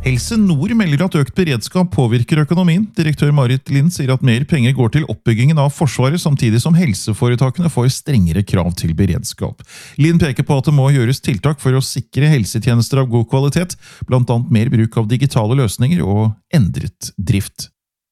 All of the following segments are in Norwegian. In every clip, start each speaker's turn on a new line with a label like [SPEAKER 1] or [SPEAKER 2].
[SPEAKER 1] Helse Nord melder at økt beredskap påvirker økonomien. Direktør Marit Lind sier at mer penger går til oppbyggingen av Forsvaret, samtidig som helseforetakene får strengere krav til beredskap. Lind peker på at det må gjøres tiltak for å sikre helsetjenester av god kvalitet, blant annet mer bruk av digitale løsninger og endret drift.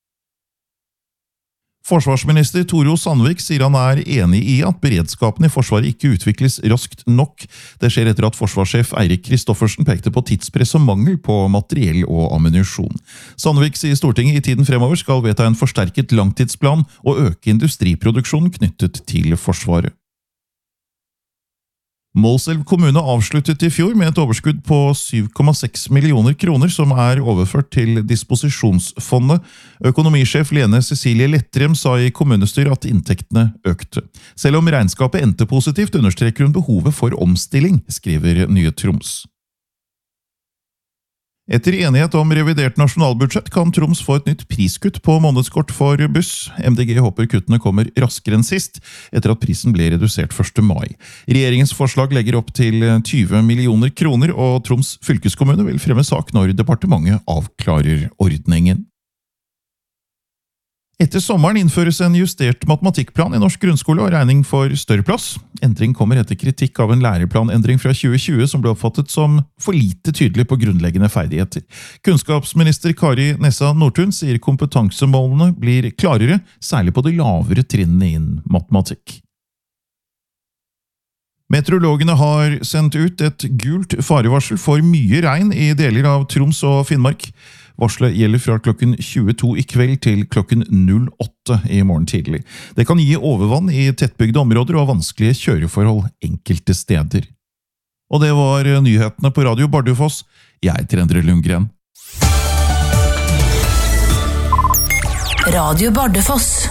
[SPEAKER 1] Forsvarsminister Tore O. Sandvik sier han er enig i at beredskapen i Forsvaret ikke utvikles raskt nok. Det skjer etter at forsvarssjef Eirik Kristoffersen pekte på tidspress og mangel på materiell og ammunisjon. Sandvik sier Stortinget i tiden fremover skal vedta en forsterket langtidsplan og øke industriproduksjonen knyttet til Forsvaret. Målselv kommune avsluttet i fjor med et overskudd på 7,6 millioner kroner som er overført til disposisjonsfondet. Økonomisjef Lene Cecilie Lettrem sa i kommunestyret at inntektene økte. Selv om regnskapet endte positivt, understreker hun behovet for omstilling, skriver Nye Troms. Etter enighet om revidert nasjonalbudsjett kan Troms få et nytt priskutt på månedskort for buss. MDG håper kuttene kommer raskere enn sist, etter at prisen ble redusert 1. mai. Regjeringens forslag legger opp til 20 millioner kroner, og Troms fylkeskommune vil fremme sak når departementet avklarer ordningen. Etter sommeren innføres en justert matematikkplan i norsk grunnskole og regning for større plass. Endring kommer etter kritikk av en læreplanendring fra 2020 som ble oppfattet som for lite tydelig på grunnleggende ferdigheter. Kunnskapsminister Kari Nessa Nordtun sier kompetansemålene blir klarere, særlig på de lavere trinnene innen matematikk. Meteorologene har sendt ut et gult farevarsel for mye regn i deler av Troms og Finnmark. Varselet gjelder fra klokken 22 i kveld til klokken 08 i morgen tidlig. Det kan gi overvann i tettbygde områder og vanskelige kjøreforhold enkelte steder. Og det var nyhetene på Radio Bardufoss. Jeg heter Endre Lundgren.
[SPEAKER 2] Radio Bardufoss.